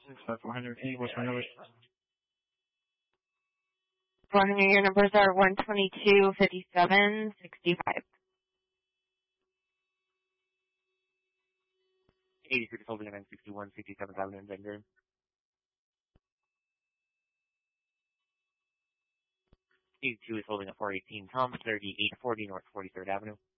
408, what's my number? Morning, your numbers are 122, 57, 65. 86 holding and 61, 67 Avenue in Denver. 82 is holding at 418 Tom, 3840 North 43rd Avenue.